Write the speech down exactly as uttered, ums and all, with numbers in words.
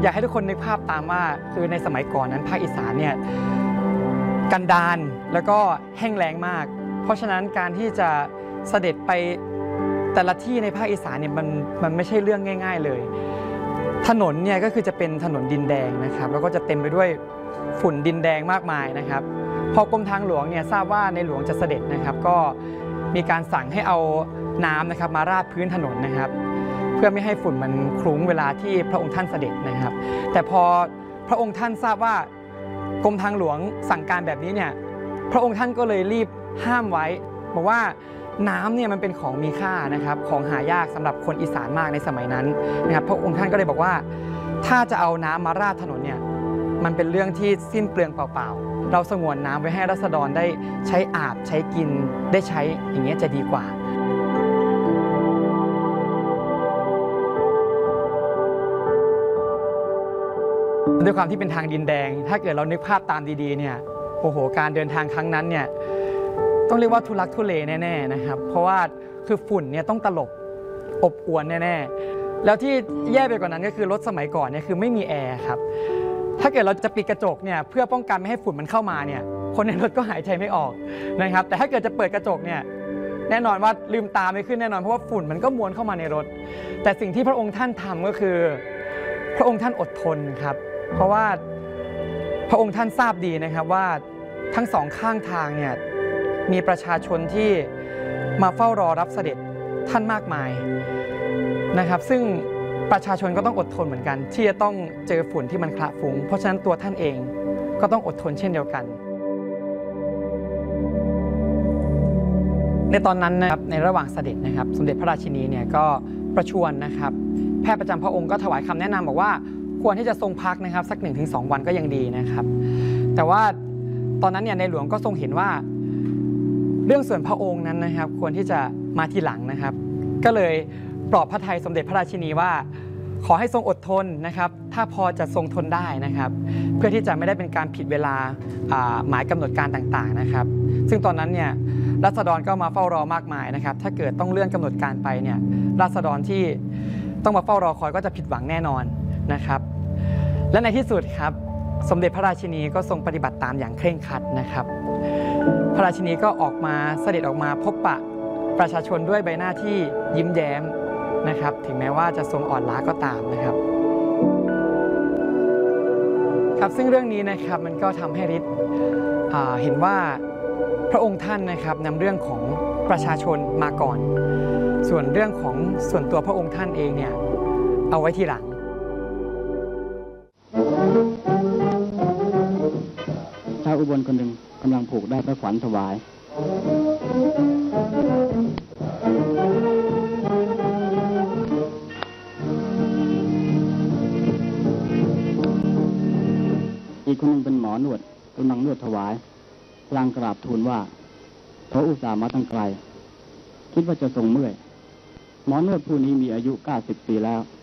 อยากให้ทุกคนนึกภาพตามว่าคือในสมัยก่อนนั้นภาคอีสานเนี่ยกันดารแล้วก็แห้งแล้งมากเพราะฉะนั้นการที่จะเสด็จไปแต่ละที่ในภาคอีสานเนี่ยมันมันไม่ใช่เรื่องง่ายๆเลยถนนเนี่ยก็คือจะเป็นถนนดินแดงนะครับแล้วก็จะเต็มไปด้วยฝุ่นดินแดงมากมายนะครับพอกรมทางหลวงเนี่ยทราบว่าในหลวงจะเสด็จนะครับก็มีการสั่งให้เอาน้ำนะครับมาราดพื้นถนนนะครับเพื่อไม่ให้ฝุ่นมันคลุ้งเวลาที่พระองค์ท่านเสด็จนะครับแต่พอพระองค์ท่านทราบว่ากรมทางหลวงสั่งการแบบนี้เนี่ยพระองค์ท่านก็เลยรีบห้ามไว้บอกว่าน้ำเนี่ยมันเป็นของมีค่านะครับของหายากสำหรับคนอีสานมากในสมัยนั้นนะครับพระองค์ท่านก็เลยบอกว่าถ้าจะเอาน้ำมาราดถนนเนี่ยมันเป็นเรื่องที่สิ้นเปลืองเปล่าๆเราสงวนน้ำไว้ให้ราษฎรได้ใช้อาบใช้กินได้ใช้อย่างเงี้ยจะดีกว่าด้วยความที่เป็นทางดินแดงถ้าเกิดเรานึกภาพตามดีๆเนี่ยโอ้โหการเดินทางครั้งนั้นเนี่ยต้องเรียกว่าทุลักทุเลแน่ๆนะครับเพราะว่าคือฝุ่นเนี่ยต้องตลบอบอวนแน่ๆแล้วที่แย่ไปกว่านั้นก็คือรถสมัยก่อนเนี่ยคือไม่มีแอร์ครับถ้าเกิดเราจะปิดกระจกเนี่ยเพื่อป้องกันไม่ให้ฝุ่นมันเข้ามาเนี่ยคนในรถก็หายใจไม่ออกนะครับแต่ถ้าเกิดจะเปิดกระจกเนี่ยแน่นอนว่าลืมตาไม่ขึ้นแน่นอนเพราะว่าฝุ่นมันก็มวนเข้ามาในรถแต่สิ่งที่พระองค์ท่านทำก็คือพระองค์ท่านอดทนครับเพราะว่าพระองค์ท่านทราบดีนะครับว่าทั้งสองข้างทางเนี่ยมีประชาชนที่มาเฝ้ารอรับเสด็จท่านมากมายนะครับซึ่งประชาชนก็ต้องอดทนเหมือนกันที่จะต้องเจอฝุ่นที่มันคละฟุ้งเพราะฉะนั้นตัวท่านเองก็ต้องอดทนเช่นเดียวกันในตอนนั้นนะครับในระหว่างเสด็จนะครับสมเด็จพระราชินีเนี่ยก็ประชวรนะครับแพทย์ประจำพระองค์ก็ถวายคำแนะนำบอกว่าควรที่จะทรงพักนะครับสัก หนึ่งถึงสอง วันก็ยังดีนะครับแต่ว่าตอนนั้นเนี่ยในหลวงก็ทรงเห็นว่าเรื่องส่วนพระองค์นั้นนะครับควรที่จะมาทีหลังนะครับก็เลยปลอบพระทัยสมเด็จพระราชินีว่าขอให้ทรงอดทนนะครับถ้าพอจะทรงทนได้นะครับเพื่อที่จะไม่ได้เป็นการผิดเวลาหมายกำหนดการต่างๆนะครับซึ่งตอนนั้นเนี่ยราษฎรก็มาเฝ้ารอมากมายนะครับถ้าเกิดต้องเลื่อนกำหนดการไปเนี่ยราษฎรที่ต้องมาเฝ้ารอคอยก็จะผิดหวังแน่นอนนะครับและในที่สุดครับสมเด็จพระราชินีก็ทรงปฏิบัติตามอย่างเคร่งครัดนะครับพระราชินีก็ออกมาเสด็จออกมาพบปะประชาชนด้วยใบหน้าที่ยิ้มแย้มนะครับถึงแม้ว่าจะทรงอ่อนล้าก็ตามนะครับครับซึ่งเรื่องนี้นะครับมันก็ทำให้ฤทธิ์เห็นว่าพระองค์ท่านนะครับนำเรื่องของประชาชนมาก่อนส่วนเรื่องของส่วนตัวพระองค์ท่านเองเนี่ยเอาไว้ทีหลังชาวอุบลคนหนึ่งกำลังผูกได้พระขวัญถวายอีกคนหนึ่งเป็นหมอนวดกำลังนวดถวายพลางกราบทูลว่าเขาอุตส่าห์มาตั้งไกลคิดว่าจะทรงเมื่อยหมอนวดผู้นี้มีอายุเก้าสิบปีแล้ว